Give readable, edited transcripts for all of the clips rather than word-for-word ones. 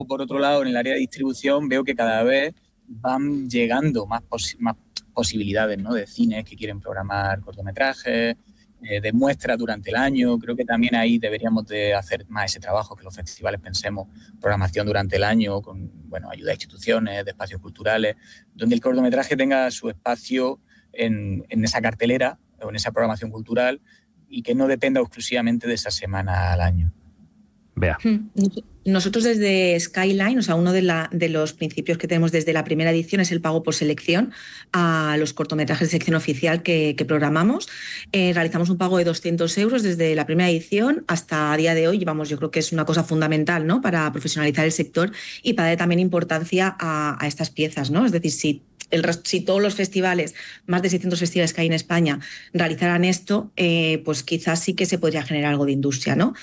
por otro lado, en el área de distribución veo que cada vez van llegando más posibilidades, ¿no? De cines que quieren programar cortometrajes, de muestras durante el año. Creo que también ahí deberíamos de hacer más ese trabajo, que los festivales pensemos programación durante el año, con ayuda a instituciones, de espacios culturales, donde el cortometraje tenga su espacio en esa cartelera o en esa programación cultural y que no dependa exclusivamente de esa semana al año. Bea. Nosotros desde Skyline, o sea, uno de los principios que tenemos desde la primera edición es el pago por selección a los cortometrajes de sección oficial que programamos. Realizamos un pago de 200 euros desde la primera edición hasta a día de hoy. Yo creo que es una cosa fundamental, ¿no?, para profesionalizar el sector y para dar también importancia a estas piezas, ¿no? Es decir, si todos los festivales, más de 600 festivales que hay en España, realizaran esto, pues quizás sí que se podría generar algo de industria, ¿no?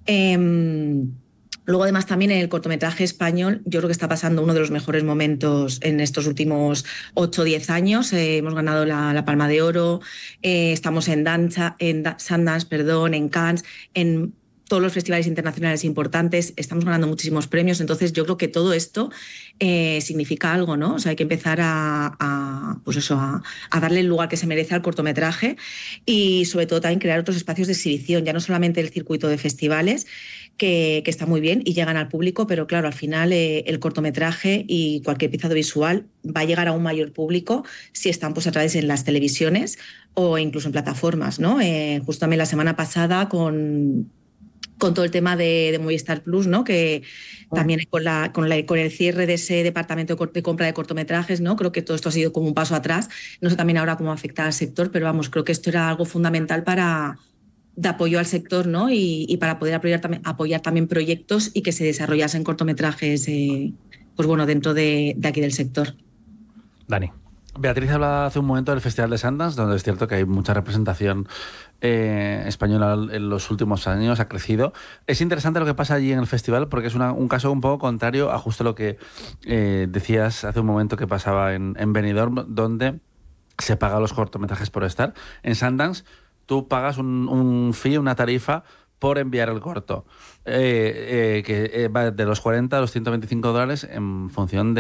Luego, además, también en el cortometraje español, yo creo que está pasando uno de los mejores momentos en estos últimos 8 o 10 años. Hemos ganado la Palma de Oro, estamos en Sundance, en Cannes, en todos los festivales internacionales importantes, estamos ganando muchísimos premios. Entonces, yo creo que todo esto significa algo, ¿no? O sea, hay que empezar a darle el lugar que se merece al cortometraje y, sobre todo, también crear otros espacios de exhibición, ya no solamente el circuito de festivales, que está muy bien y llegan al público, pero claro, al final el cortometraje y cualquier pieza audiovisual va a llegar a un mayor público si están pues a través de las televisiones o incluso en plataformas, ¿no? Justo también la semana pasada con todo el tema de Movistar Plus, ¿no?, que también con el cierre de ese departamento de compra de cortometrajes, ¿no?, creo que todo esto ha sido como un paso atrás. No sé también ahora cómo afecta al sector, pero creo que esto era algo fundamental de apoyo al sector, ¿no?, y para poder apoyar también proyectos y que se desarrollasen cortometrajes dentro de aquí del sector. Dani. Beatriz hablaba hace un momento del Festival de Sundance, donde es cierto que hay mucha representación española en los últimos años, ha crecido. Es interesante lo que pasa allí en el festival porque es un caso un poco contrario a justo lo que decías hace un momento que pasaba en Benidorm, donde se paga los cortometrajes por estar. En Sundance tú pagas un fee, una tarifa por enviar el corto, que va de los 40 a los $125 en función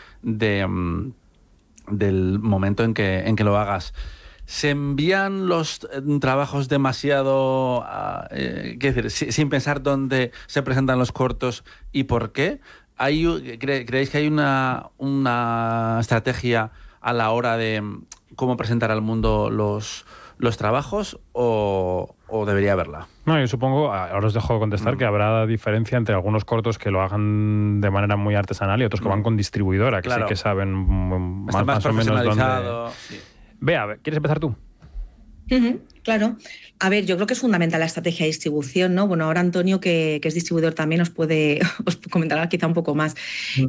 del momento en que lo hagas. ¿Se envían los trabajos demasiado, sin pensar dónde se presentan los cortos y por qué? ¿Creéis que hay una estrategia a la hora de cómo presentar al mundo los trabajos o debería haberla? No, yo supongo, ahora os dejo contestar, que habrá diferencia entre algunos cortos que lo hagan de manera muy artesanal y otros que van con distribuidora, que sí que saben más o menos dónde... Sí. Bea, ¿quieres empezar tú? Claro. A ver, yo creo que es fundamental la estrategia de distribución, ¿no? Bueno, ahora Antonio, que es distribuidor también, os comentará quizá un poco más.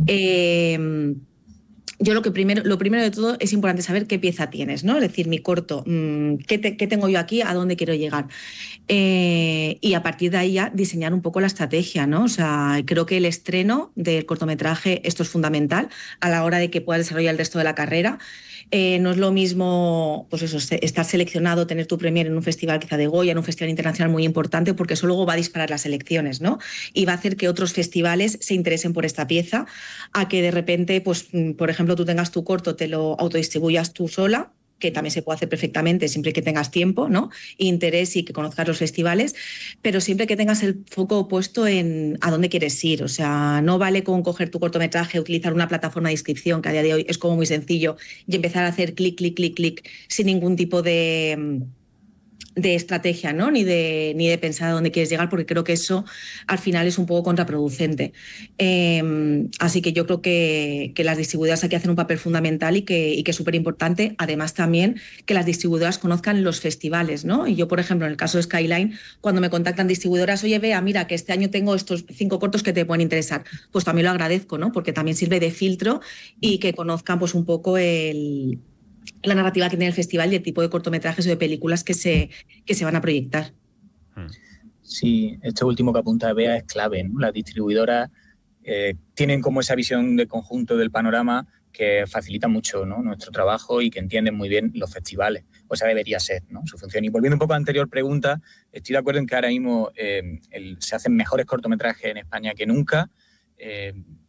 Yo lo primero de todo es importante saber qué pieza tienes, ¿no? Es decir, mi corto, ¿qué tengo yo aquí? ¿A dónde quiero llegar? Y a partir de ahí ya diseñar un poco la estrategia, ¿no? O sea, creo que el estreno del cortometraje, esto es fundamental a la hora de que puedas desarrollar el resto de la carrera. No es lo mismo, pues eso, estar seleccionado, tener tu premier en un festival quizá de Goya, en un festival internacional muy importante, porque eso luego va a disparar las elecciones, ¿no? Y va a hacer que otros festivales se interesen por esta pieza, a que de repente, pues, por ejemplo, tú tengas tu corto, te lo autodistribuyas tú sola, que también se puede hacer perfectamente siempre que tengas tiempo, ¿no?, interés y que conozcas los festivales, pero siempre que tengas el foco puesto en a dónde quieres ir. O sea, no vale con coger tu cortometraje, utilizar una plataforma de inscripción, que a día de hoy es como muy sencillo, y empezar a hacer clic, clic, clic, clic, sin ningún tipo de estrategia, ¿no?, ni de pensar a dónde quieres llegar, porque creo que eso al final es un poco contraproducente. Así que yo creo que las distribuidoras aquí hacen un papel fundamental y que es súper importante. Además, también que las distribuidoras conozcan los festivales, ¿no? Y yo, por ejemplo, en el caso de Skyline, cuando me contactan distribuidoras, oye, Bea, mira, que este año tengo estos 5 cortos que te pueden interesar, pues también lo agradezco, ¿no?, porque también sirve de filtro y que conozcan pues un poco la narrativa que tiene el festival y el tipo de cortometrajes o de películas que se van a proyectar. Sí, esto último que apunta Bea es clave, ¿no? Las distribuidoras tienen como esa visión de conjunto del panorama que facilita mucho, ¿no?, nuestro trabajo y que entienden muy bien los festivales. O sea, debería ser, ¿no?, su función. Y volviendo un poco a la anterior pregunta, estoy de acuerdo en que ahora mismo se hacen mejores cortometrajes en España que nunca.